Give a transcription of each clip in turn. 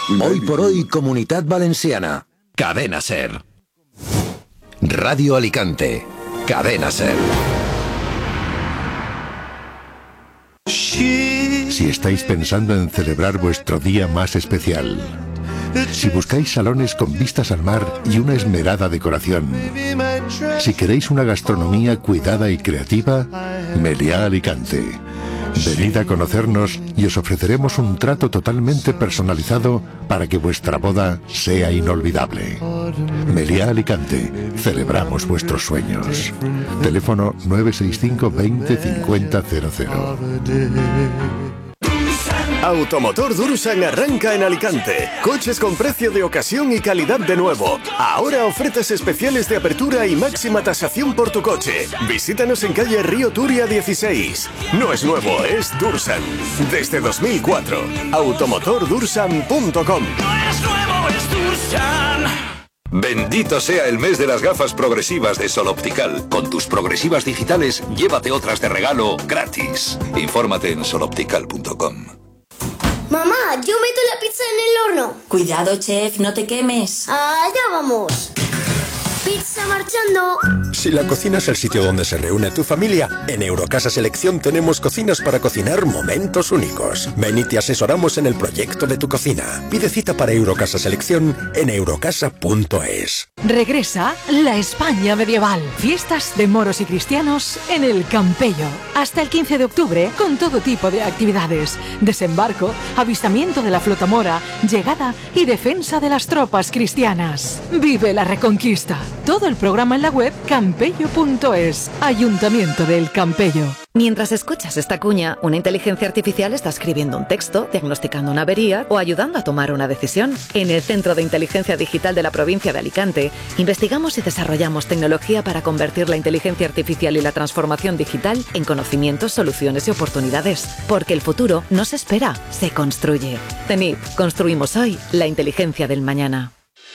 Hoy por hoy, Comunitat Valenciana. Cadena SER. Radio Alicante. Cadena SER. Si estáis pensando en celebrar vuestro día más especial, si buscáis salones con vistas al mar y una esmerada decoración, si queréis una gastronomía cuidada y creativa, Meliá Alicante. Venid a conocernos y os ofreceremos un trato totalmente personalizado para que vuestra boda sea inolvidable. Meliá Alicante, celebramos vuestros sueños. Teléfono 965 20 50 00. Automotor Dursan arranca en Alicante. Coches con precio de ocasión y calidad de nuevo. Ahora ofertas especiales de apertura y máxima tasación por tu coche. Visítanos en calle Río Turia 16. No es nuevo, es Dursan. Desde 2004. Automotordursan.com. No es nuevo, es Dursan. Bendito sea el mes de las gafas progresivas de Sol Optical. Con tus progresivas digitales, llévate otras de regalo gratis. Infórmate en soloptical.com. Mamá, yo meto la pizza en el horno. Cuidado, chef, no te quemes. Allá vamos. Pizza marchando. Si la cocina es el sitio donde se reúne tu familia, en Eurocasa Selección tenemos cocinas para cocinar momentos únicos. Ven y te asesoramos en el proyecto de tu cocina. Pide cita para Eurocasa Selección en eurocasa.es. Regresa la España medieval. Fiestas de moros y cristianos en el Campello. Hasta el 15 de octubre con todo tipo de actividades. Desembarco, avistamiento de la flota mora, llegada y defensa de las tropas cristianas. Vive la Reconquista. Todo el programa en la web campello.es. Ayuntamiento del Campello. Mientras escuchas esta cuña, una inteligencia artificial está escribiendo un texto, diagnosticando una avería o ayudando a tomar una decisión. En el Centro de Inteligencia Digital de la provincia de Alicante, investigamos y desarrollamos tecnología para convertir la inteligencia artificial y la transformación digital en conocimientos, soluciones y oportunidades. Porque el futuro no se espera, se construye. CENIT, construimos hoy la inteligencia del mañana.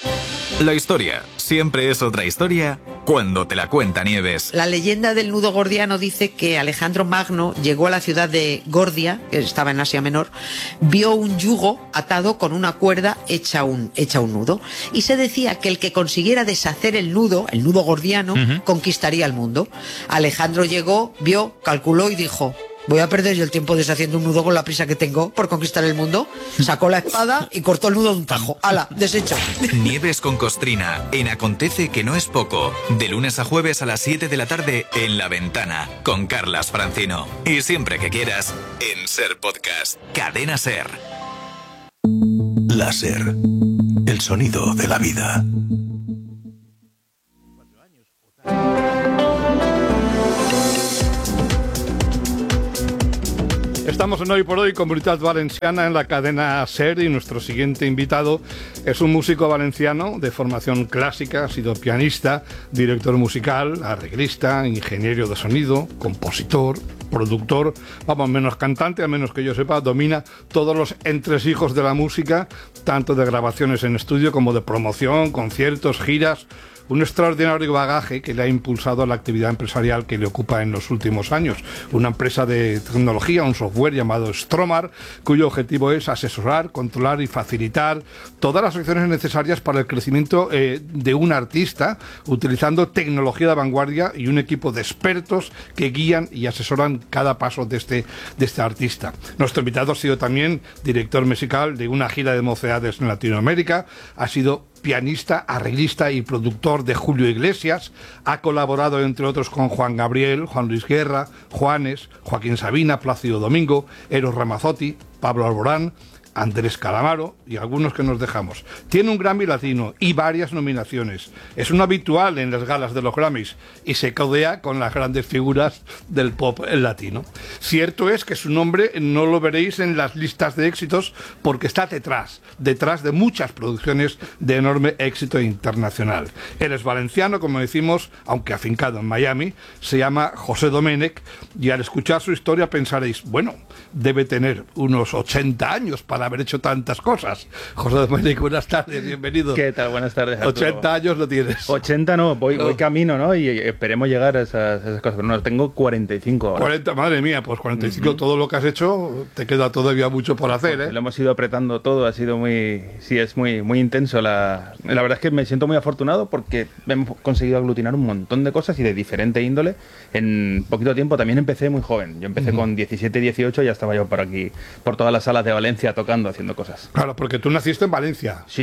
La historia siempre es otra historia cuando te la cuenta Nieves. La leyenda del nudo gordiano dice que Alejandro Magno llegó a la ciudad de Gordia, que estaba en Asia Menor, vio un yugo atado con una cuerda hecha un nudo, y se decía que el que consiguiera deshacer el nudo gordiano, conquistaría el mundo. Alejandro llegó, vio, calculó y dijo: voy a perder yo el tiempo deshaciendo un nudo con la prisa que tengo por conquistar el mundo. Sacó la espada y cortó el nudo de un tajo. ¡Hala! Deshecho. Nieves con Costrina, en Acontece que no es poco. De lunes a jueves a las 7 de la tarde en La Ventana, con Carlas Francino. Y siempre que quieras, en SER Podcast. Cadena SER. La SER. El sonido de la vida. Estamos en Hoy por Hoy, Comunitat Valenciana, en la cadena SER, y nuestro siguiente invitado es un músico valenciano de formación clásica, ha sido pianista, director musical, arreglista, ingeniero de sonido, compositor, productor, menos cantante, a menos que yo sepa, domina todos los entresijos de la música, tanto de grabaciones en estudio como de promoción, conciertos, giras. Un extraordinario bagaje que le ha impulsado a la actividad empresarial que le ocupa en los últimos años. Una empresa de tecnología, un software llamado Stromar, cuyo objetivo es asesorar, controlar y facilitar todas las acciones necesarias para el crecimiento de un artista, utilizando tecnología de vanguardia y un equipo de expertos que guían y asesoran cada paso de este artista. Nuestro invitado ha sido también director musical de una gira de mocedades en Latinoamérica, ha sido pianista, arreglista y productor de Julio Iglesias, ha colaborado entre otros con Juan Gabriel, Juan Luis Guerra, Juanes, Joaquín Sabina, Plácido Domingo, Eros Ramazzotti, Pablo Alborán, Andrés Calamaro y algunos que nos dejamos. Tiene un Grammy Latino y varias nominaciones. Es un habitual en las galas de los Grammys y se codea con las grandes figuras del pop latino. Cierto es que su nombre no lo veréis en las listas de éxitos porque está detrás de muchas producciones de enorme éxito internacional. Él es valenciano, como decimos, aunque afincado en Miami, se llama José Domènech, y al escuchar su historia pensaréis, bueno, debe tener unos 80 años para para haber hecho tantas cosas. José Domènech, buenas tardes, bienvenido. ¿Qué tal? Buenas tardes, Arturo. 80 años no tienes. 80 no, voy camino, ¿no? Y esperemos llegar a esas cosas. Pero no, tengo 45 ahora. 40, madre mía, pues 45, todo lo que has hecho, te queda todavía mucho por hacer, ¿eh? Lo hemos ido apretando todo, ha sido es muy intenso. La verdad es que me siento muy afortunado porque hemos conseguido aglutinar un montón de cosas y de diferente índole en poquito tiempo. También empecé muy joven, yo empecé con 17, 18, ya estaba yo por aquí, por todas las salas de Valencia tocando, haciendo cosas. Claro, porque tú naciste en Valencia. Sí.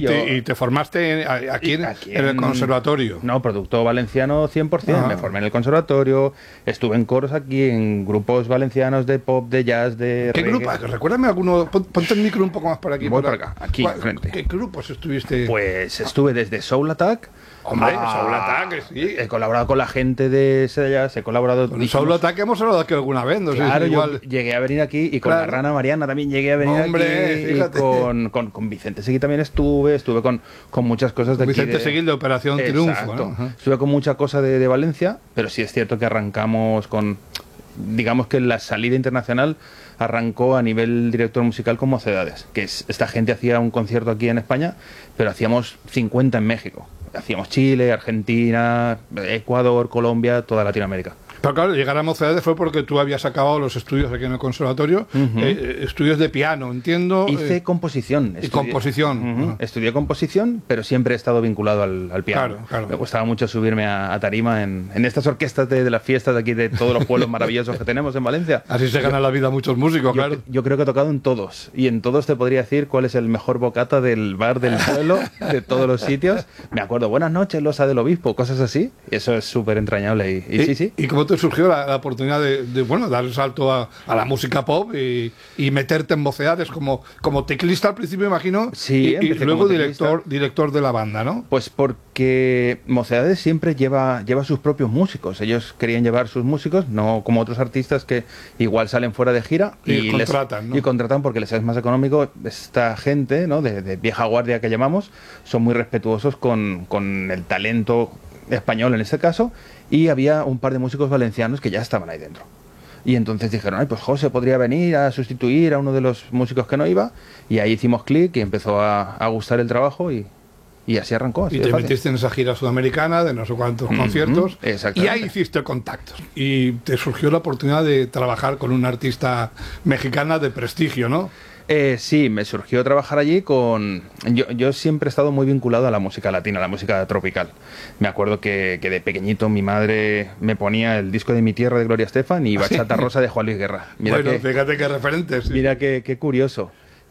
Y te formaste aquí en el conservatorio. No, producto valenciano 100%. Me formé en el conservatorio, estuve en coros aquí, en grupos valencianos de pop, de jazz, de ¿Qué reggae. grupo? Recuérdame alguno, ponte el micro un poco más por aquí. Voy por acá, aquí, frente. ¿Qué grupos estuviste? Pues estuve desde Soul Attack. Hombre, Soul Attack, sí. He colaborado con la gente de Sellas, he colaborado... Con Soul Attack hemos hablado aquí alguna vez, no claro, sé si igual... yo llegué a venir aquí y con la Rana Mariana también llegué a venir aquí. Fíjate. Y con Vicente Seguí también estuve con muchas cosas de Vicente aquí. Seguí de Operación Triunfo, ¿no? Estuve con mucha cosa de Valencia, pero sí es cierto que arrancamos con... Digamos que la salida internacional arrancó a nivel director musical con Mocedades, que esta gente hacía un concierto aquí en España, pero hacíamos 50 en México. Hacíamos Chile, Argentina, Ecuador, Colombia, toda Latinoamérica. Pero claro, llegar a Mocedades fue porque tú habías acabado los estudios aquí en el conservatorio, estudios de piano, entiendo. Hice composición. Composición. Estudié composición, pero siempre he estado vinculado al piano. Claro. Me gustaba mucho subirme a tarima en estas orquestas de las fiestas de aquí, de todos los pueblos maravillosos que tenemos en Valencia. Así se gana la vida a muchos músicos, claro. Yo creo que he tocado en todos, y en todos te podría decir cuál es el mejor bocata del bar del pueblo, de todos los sitios. Me acuerdo, buenas noches, Losa del Obispo, cosas así. Eso es súper entrañable. Y sí. ¿Y cómo te surgió la oportunidad de dar el salto a la música pop y meterte en Mocedades como teclista al principio, imagino? Sí, y luego director de la banda, ¿no? Pues porque Mocedades siempre lleva sus propios músicos. Ellos querían llevar sus músicos, no como otros artistas que igual salen fuera de gira y contratan, ¿no? Y contratan porque les es más económico. Esta gente, ¿no?, de vieja guardia que llamamos, son muy respetuosos con el talento español en este caso, y había un par de músicos valencianos que ya estaban ahí dentro. Y entonces dijeron, pues José podría venir a sustituir a uno de los músicos que no iba, y ahí hicimos clic y empezó a gustar el trabajo y así arrancó. Así y te metiste en esa gira sudamericana de no sé cuántos conciertos, y ahí hiciste contactos. Y te surgió la oportunidad de trabajar con una artista mexicana de prestigio, ¿no? Sí, me surgió trabajar allí con... Yo siempre he estado muy vinculado a la música latina, a la música tropical. Me acuerdo que de pequeñito mi madre me ponía el disco de Mi Tierra de Gloria Estefan y Bachata Rosa de Juan Luis Guerra. Fíjate qué referentes. Sí. Mira qué curioso.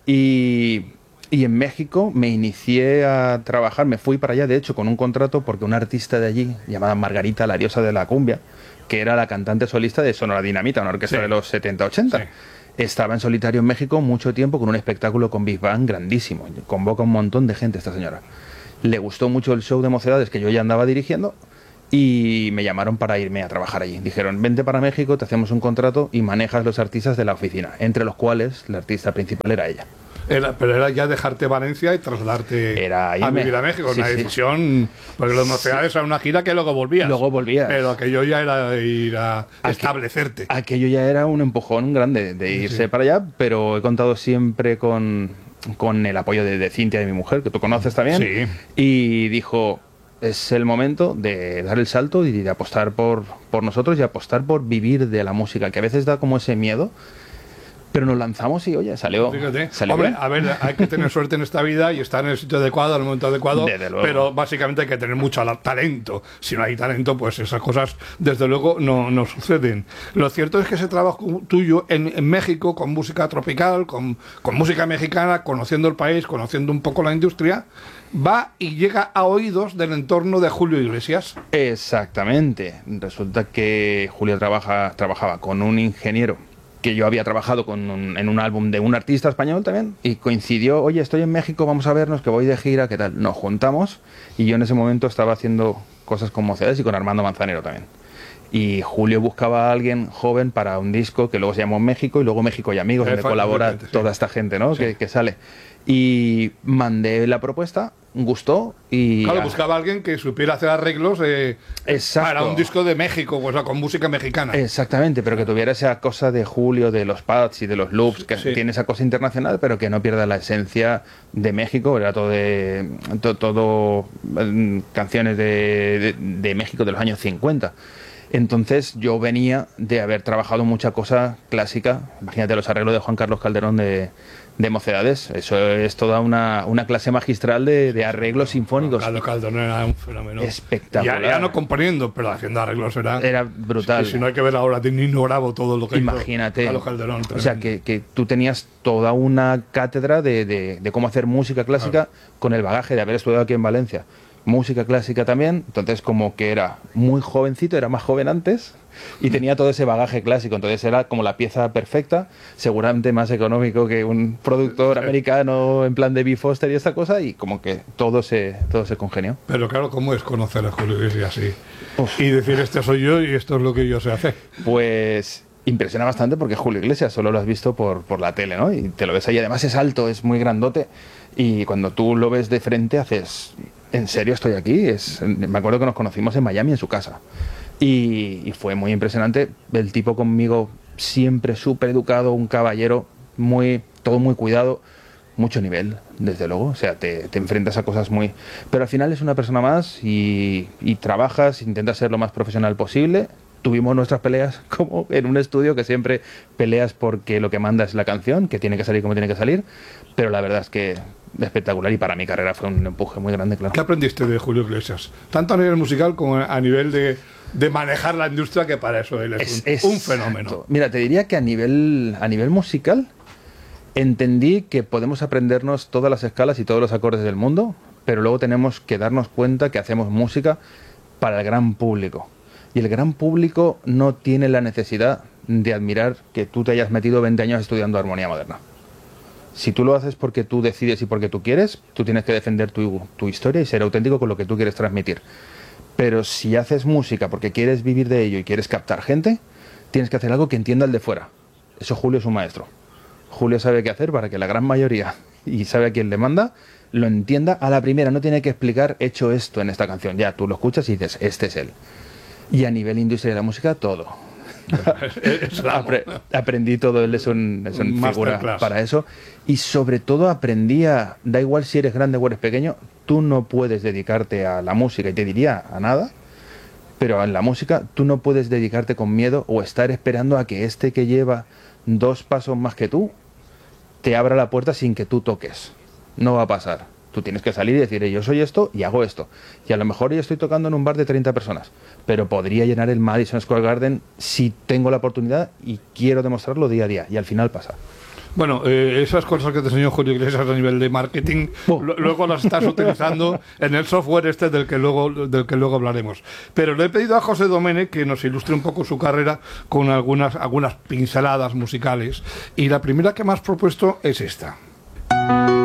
Y en México me inicié a trabajar, me fui para allá de hecho con un contrato porque una artista de allí, llamada Margarita, la diosa de la cumbia, que era la cantante solista de Sonora Dinamita, una orquesta de los 70-80. Sí. Estaba en solitario en México mucho tiempo con un espectáculo con Big Bang grandísimo. Convoca un montón de gente esta señora. Le gustó mucho el show de Mocedades que yo ya andaba dirigiendo y me llamaron para irme a trabajar allí. Dijeron, vente para México, te hacemos un contrato y manejas los artistas de la oficina, entre los cuales la artista principal era ella. Pero era ya dejarte Valencia y trasladarte a vivir a México. Una decisión, porque los Mocedades era una gira que luego volvías. Pero aquello ya era ir a establecerte. Aquello ya era un empujón grande de irse para allá, pero he contado siempre con el apoyo de Cintia, de mi mujer, que tú conoces también. Sí. Y dijo, es el momento de dar el salto y de apostar por nosotros y apostar por vivir de la música, que a veces da como ese miedo. Pero nos lanzamos y, oye, salió. Fíjate. Hombre, bien. A ver, hay que tener suerte en esta vida y estar en el sitio adecuado, en el momento adecuado. Pero básicamente hay que tener mucho talento. Si no hay talento, pues esas cosas, desde luego, no suceden. Lo cierto es que ese trabajo tuyo en México, con música tropical, con música mexicana, conociendo el país, conociendo un poco la industria, va y llega a oídos del entorno de Julio Iglesias. Exactamente. Resulta que Julio trabajaba con un ingeniero que yo había trabajado en un álbum de un artista español también, y coincidió, oye, estoy en México, vamos a vernos, que voy de gira, ¿qué tal? Nos juntamos, y yo en ese momento estaba haciendo cosas con Mocedades y con Armando Manzanero también. Y Julio buscaba a alguien joven para un disco que luego se llamó México, y luego México y Amigos, donde colabora toda esta gente, ¿no? Sí. Que sale. Y mandé la propuesta, gustó y... Claro, buscaba a alguien que supiera hacer arreglos para un disco de México, o sea, con música mexicana. Exactamente, pero que tuviera esa cosa de Julio, de los pads y de los loops, que tiene esa cosa internacional, pero que no pierda la esencia de México. Era todo canciones de México de los años 50. Entonces yo venía de haber trabajado mucha cosa clásica. Imagínate los arreglos de Juan Carlos Calderón de Mocedades. Eso es toda una clase magistral de arreglos sinfónicos. Carlos Calderón era un fenómeno espectacular. Ya no componiendo, pero haciendo arreglos era brutal. Si no hay que ver ahora de Nino Bravo todo lo que imagínate, hizo Carlos Calderón. O sea, que tú tenías toda una cátedra de cómo hacer música clásica con el bagaje de haber estudiado aquí en Valencia. Música clásica también, entonces como que era muy jovencito, era más joven antes y tenía todo ese bagaje clásico, entonces era como la pieza perfecta, seguramente más económico que un productor americano en plan de B. Foster y esta cosa, y como que todo se congenió. Pero claro, ¿cómo es conocer a Julio Iglesias y decir este soy yo y esto es lo que yo sé hacer? Pues impresiona bastante porque Julio Iglesias solo lo has visto por la tele, ¿no? Y te lo ves ahí, además es alto, es muy grandote, y cuando tú lo ves de frente haces... ¿En serio estoy aquí? Me acuerdo que nos conocimos en Miami, en su casa. Y fue muy impresionante. El tipo conmigo siempre súper educado, un caballero, todo muy cuidado, mucho nivel, desde luego. O sea, te enfrentas a cosas muy... Pero al final es una persona más y trabajas, intentas ser lo más profesional posible. Tuvimos nuestras peleas como en un estudio, que siempre peleas porque lo que manda es la canción, que tiene que salir como tiene que salir. Pero la verdad es que... espectacular, y para mi carrera fue un empuje muy grande, claro. ¿Qué aprendiste de Julio Iglesias? Tanto a nivel musical como a nivel de manejar la industria, que para eso él es un fenómeno. Mira, te diría que a nivel musical entendí que podemos aprendernos todas las escalas y todos los acordes del mundo, pero luego tenemos que darnos cuenta que hacemos música para el gran público. Y el gran público no tiene la necesidad de admirar que tú te hayas metido 20 años estudiando armonía moderna. Si tú lo haces porque tú decides y porque tú quieres, tú tienes que defender tu historia y ser auténtico con lo que tú quieres transmitir. Pero si haces música porque quieres vivir de ello y quieres captar gente, tienes que hacer algo que entienda el de fuera. Eso Julio es un maestro. Julio sabe qué hacer para que la gran mayoría, y sabe a quién le manda, lo entienda a la primera. No tiene que explicar, he hecho esto en esta canción. Ya, tú lo escuchas y dices, este es él. Y a nivel industria de la música, todo. Aprendí todo, él es un figura para eso, y sobre todo aprendí da igual si eres grande o eres pequeño, tú no puedes dedicarte a la música, y te diría a nada, pero en la música tú no puedes dedicarte con miedo o estar esperando a que este que lleva 2 pasos más que tú te abra la puerta sin que tú toques. No va a pasar. Tú tienes que salir y decir, yo soy esto y hago esto. Y a lo mejor yo estoy tocando en un bar de 30 personas, pero podría llenar el Madison Square Garden si tengo la oportunidad y quiero demostrarlo día a día. Y al final pasa. Bueno, esas cosas que te enseñó Julio Iglesias a nivel de marketing, luego las estás utilizando en el software del que luego hablaremos. Pero le he pedido a José Domene que nos ilustre un poco su carrera con algunas pinceladas musicales. Y la primera que me has propuesto es esta.